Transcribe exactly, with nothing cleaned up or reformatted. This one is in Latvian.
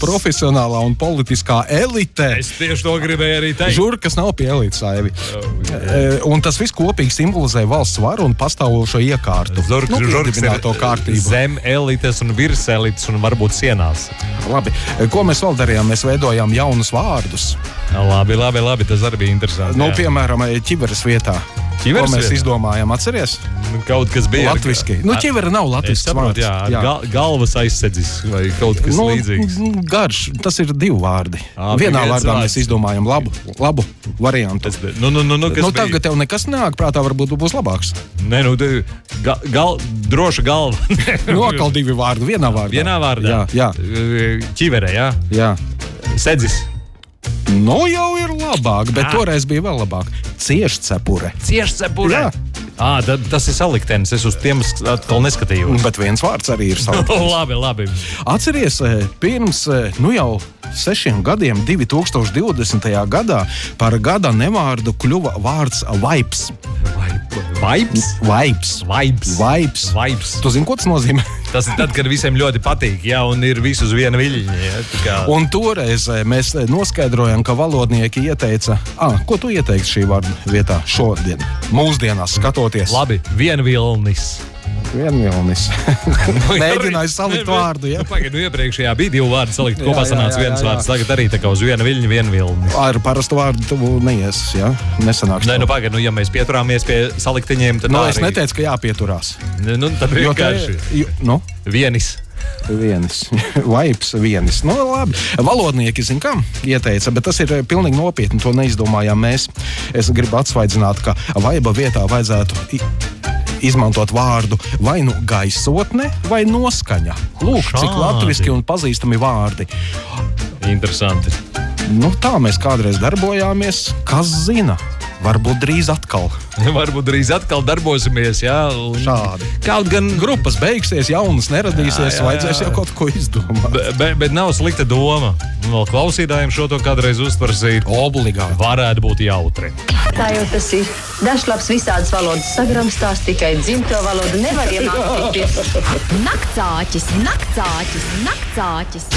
profesionālā un politiskā elite. Es tieši to gribēju arī teikt. Žur, kas nav pie elites, Aivi. Oh, un tas viss kopīgi simbolizē valsts varu un pastāvošo iekārtu. Žurks, nu, žurks ir kārtību. Zem elites un virs elites un varbūt sienās. Labi. Ko mēs vēl darījām? Mēs veidojām jaunus vārdus. Labi, labi, labi. Tas arī bija interesanti. Nu, jā. Piemēram, ķiveres vietā. Ķiveres ko mēs vietā? Izdomājām, atceries? Kaut kas bija latviski. Nu, ķivera nav latvisks vārds. Jā, jā. Gal, galvas aizsedzis vai kaut kas nu, līdzīgs. Garš, tas ir divi vārdi. À, Vienā vārdā vārds. Mēs izdomājam labu, labu variantu. Es, nu, nu, nu, nu, nu, tagad tev nekas nāk prātā, varbūt būs labāks. Nē, nu, ga, gal, droša galva. Nu, atkal divi vārdi, vienā vārdā. Vienā vārdā? Jā, jā. Ķivere, jā? Jā. Sedzis. Nu, jau ir labāk, bet à. Toreiz bija vēl labāk. Ciešcepure. Ciešcepure? Jā. À, da, tas ir saliktenis, es uz tiem atkal neskatījos. Bet viens vārds arī ir saliktenis. Labi, labi. Atceries, pirms, nu jau sešiem gadiem, divi tūkstoši divdesmitajā gadā, par gada nevārdu kļuva vārds vibes. Vibes? Vibes. Vibes. Vibes. Vibes. Tu zini, ko tas nozīmē? Tas ir tad, kad visiem ļoti patīk, jā, un ir visu uz viena viļņa. Jā, kā... Un toreiz mēs noskaidrojam, ka valodnieki ieteica, ah, ko tu ieteiksi šī vārda vietā šodien, mūsdienās skatoties? Labi, vienvilnis. Vienvilnis. Mēģināju salikt vārdu, jā? Nu, pagaid, nu iepriekšējā bija divi vārdi salikt, kopā sanāca viens vārds, tagad arī tā kā uz viena viļņa vienvilnis. Ar parastu vārdu tu neies, jā? Nesanāks. Nē, nu pagaid, nu ja mēs pieturāmies pie saliktiņiem, tad no, tā es arī... neteicu, ka jāpieturās. Nu, tad vienkārši. Jo, nu? Vienis. Vienis. Vibes vienis. Nu, labi. Valodnieki, zin kam, ieteica, bet tas ir pilnīgi nopietni, to neizdomājām mēs. Es gribu atsvaidzināt, ka vaiba vietā vajadzētu izmantot vārdu vai nu gaisotne, vai noskaņa. Lūk, Šādi. Cik latviski un pazīstami vārdi. Interesanti. Nu, tā mēs kādreiz darbojāmies, kas zina. Varbūt drīz atkal. Varbūt drīz atkal darbosimies, jā. Un... Šādi. Kaut gan... Grupas beigsies, jaunas neradīsies, jā, jā, jā. Vajadzēs jau kaut ko izdomāt. Be, be, bet nav slikta doma. Vēl klausītājiem šo to kādreiz uztvarsīt. Obligāti. Varētu būt jautri. Tā jau tas ir. Dažlaps visādas valodas sagramstās, tikai dzimto valodu nevar iemācīties. Naktsāķis, naktsāķis, naktsāķis.